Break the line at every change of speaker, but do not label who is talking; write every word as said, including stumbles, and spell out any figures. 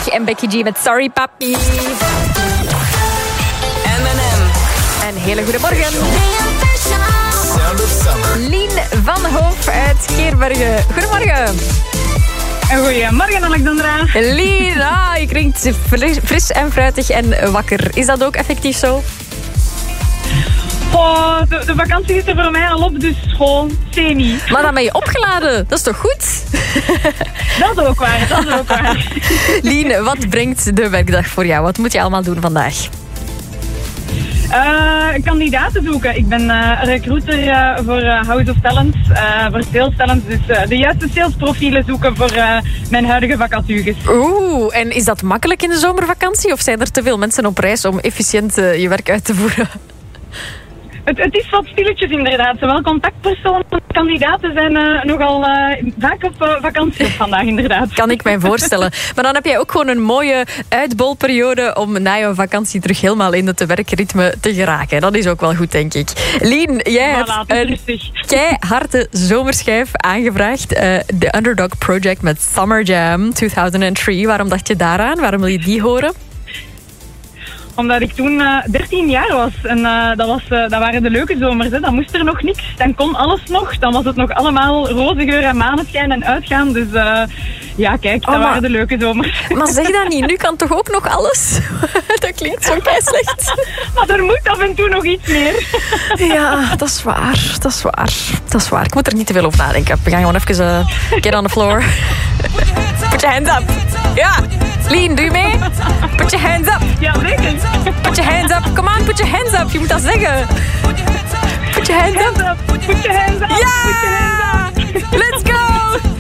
Drake en Becky G met Sorry Papi.
M en M.
Een hele goede morgen. Lien van Hoof uit Keerbergen. Goedemorgen.
Goedemorgen, Alexandra.
Lien, ah, je klinkt fris en fruitig en wakker. Is dat ook effectief zo?
Oh, de, de vakantie is er voor mij al op, dus gewoon semi.
Maar dan ben je opgeladen. Dat is toch goed?
Dat is ook waar, dat is ook waar.
Lien, wat brengt de werkdag voor jou? Wat moet je allemaal doen vandaag?
Uh, kandidaten zoeken. Ik ben uh, recruiter uh, voor uh, House of Talents, uh, voor sales talents. Dus uh, de juiste salesprofielen zoeken voor uh, mijn huidige vacatures.
Oeh, en is dat makkelijk in de zomervakantie? Of zijn er te veel mensen op reis om efficiënt uh, je werk uit te voeren?
Het, het is wat stilletjes inderdaad. Zowel contactpersonen als kandidaten zijn uh, nogal uh, vaak op uh, vakantie vandaag inderdaad.
Kan ik mij voorstellen. Maar dan heb jij ook gewoon een mooie uitbolperiode om na je vakantie terug helemaal in het werkritme te geraken. Dat is ook wel goed, denk ik. Lien, jij
voilà,
hebt een keiharde zomerschijf aangevraagd. De uh, Underdog Project met Summer Jam tweeduizend drie. Waarom dacht je daaraan? Waarom wil je die horen?
Omdat ik toen uh, dertien jaar was. En uh, dat, was, uh, dat waren de leuke zomers. Hè. Dan moest er nog niks. Dan kon alles nog. Dan was het nog allemaal roze geur en maneschijn en uitgaan. Dus uh, ja, kijk, dat oh, waren de leuke zomers.
Maar zeg dat niet. Nu kan toch ook nog alles? Dat klinkt zo kei slecht.
Maar er moet af en toe nog iets meer.
Ja, dat is waar. Dat is waar. Dat is waar. Ik moet er niet te veel over nadenken. We gaan gewoon even uh, get on the floor. Put your hands up. Ja. Lien, doe je mee? Put your hands up.
Ja, zeker.
Put your hands up. Come on, put your hands up. Je moet dat zeggen. Put your hands up.
Put your hands up.
Ja! Let's go!